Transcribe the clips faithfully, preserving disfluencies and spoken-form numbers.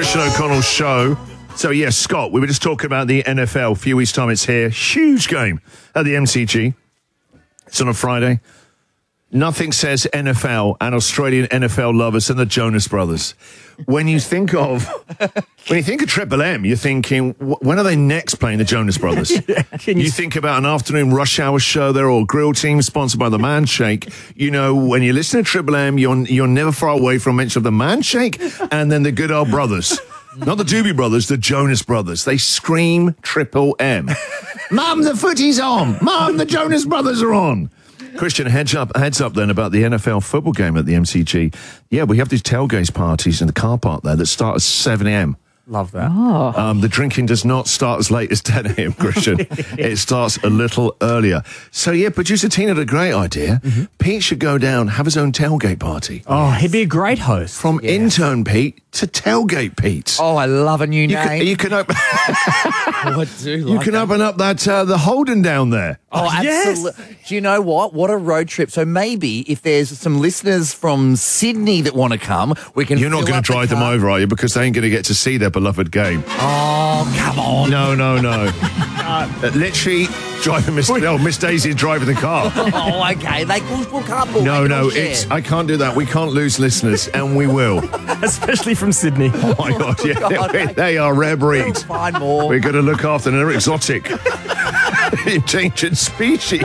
Christian O'Connell Show. So, yes, Scott, we were just talking about the N F L. A few weeks' time it's here. Huge game at the M C G. It's on a Friday. Nothing says N F L and Australian N F L lovers than the Jonas Brothers. When you think of when you think of Triple M, you're thinking, when are they next playing the Jonas Brothers? Yeah, you, you think about an afternoon rush hour show. They're all grill team sponsored by the Manshake. You know, when you listen to Triple M, you're you're never far away from mention of the Manshake and then the good old brothers. Not the Doobie Brothers, the Jonas Brothers. They scream Triple M. Mum, the footy's on. Mum, the Jonas Brothers are on. Christian, heads up, heads up then about the N F L football game at the M C G. Yeah, we have these tailgate parties in the car park there that start at seven a.m. Love that. Oh. Um, the drinking does not start as late as ten a.m., Christian. It starts a little earlier. So, yeah, producer Tina had a great idea. Mm-hmm. Pete should go down, have his own tailgate party. Oh, he'd be a great host. From yeah. intern Pete to tailgate Pete. Oh, I love a new you name. Can, you can open... oh, I do like You can that. open up that uh, the Holden down there. Oh, absolutely. Yes. Do you know what? What a road trip. So maybe if there's some listeners from Sydney that want to come, we can You're not going to drive the them over, are you? Because they ain't going to get to see their beloved game. Oh, come on. No, no, no. uh, literally driving Miss, oh, Miss Daisy's driving the car. Oh, okay. They will we'll carpool. No, they no, share. it's I can't do that. We can't lose listeners, and we will. Especially from Sydney. Oh, my God. Yeah, God, they, they are rare breeds. We'll find more. We're going to look after them. They're exotic. Endangered species.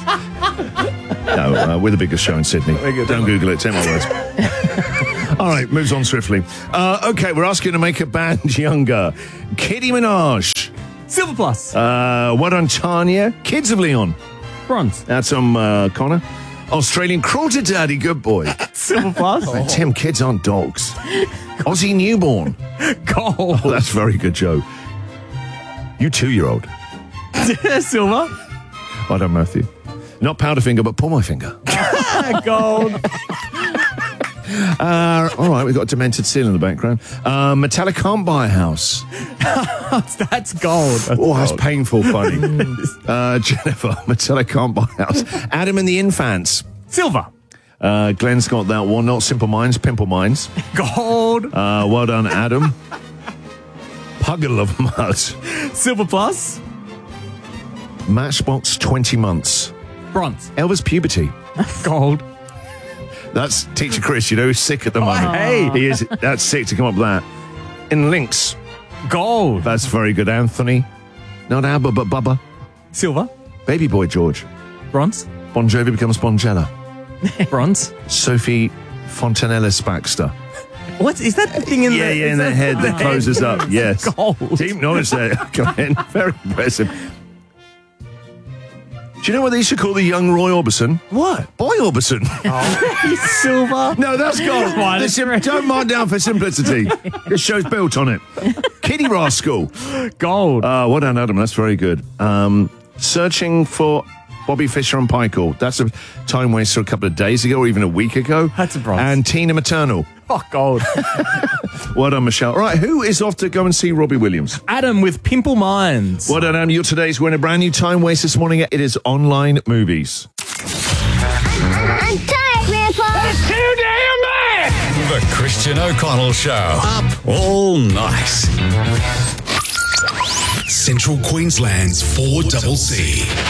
No, uh, we're the biggest show in Sydney. Don't Google it. Take my words. All right, moves on swiftly. Uh, okay, we're asking to make a band younger. Kitty Minaj. Silver Plus. Uh, what on Tanya? Kids of Leon. Bronze. That's on um, uh, Connor. Australian Cruelty Daddy, good boy. Silver Plus. Oh. Tim, kids aren't dogs. Aussie Newborn. Gold. Oh, that's very good, Joe. You two-year-old. Silver. I don't, Matthew. Not Powderfinger, but Pull My Finger. Gold. Uh, all right, we've got a demented seal in the background. Uh, Metallic Can't Buy a House. That's gold. That's oh, that's gold. painful funny. uh, Jennifer, Metallic Can't Buy a House. Adam and the Infants. Silver. Uh, Glenn's got that one. Not Simple Minds, Pimple Minds. Gold. Uh, well done, Adam. Puddle of Mud. Silver Plus. Matchbox twenty months. Bronze. Elvis Puberty. Gold. That's Teacher Chris, you know, who's sick at the moment. Oh, hey. He is, that's sick to come up with that. In Lynx. Gold. That's very good, Anthony. Not Abba, but Bubba. Silver. Baby Boy George. Bronze. Bon Jovi becomes Bongella. Bronze. Sophie Fontanellis Baxter. What is that thing in yeah, the... Yeah, in the head that closes up. Yes. Gold. Deep knowledge there. Glenn. Very impressive. Do you know what they used to call the young Roy Orbison? What? Boy Orbison. Oh. Silver. No, that's gold. Listen, don't mark down for simplicity. This show's built on it. Kitty Rascal. Gold. Uh, well done, Adam. That's very good. Um, searching for Bobby Fischer and Pikel. That's a time waster a couple of days ago or even a week ago. That's a bronze. And Tina Maternal. Oh, gold. Well done, Michelle. All right, who is off to go and see Robbie Williams? Adam with Pimple Minds. Well done, Adam. You're today's winner. Brand new time waste this morning. It is online movies. I'm tired, Grandpa. That's too damn bad. The Christian O'Connell Show. Up all night. Central Queensland's four C C.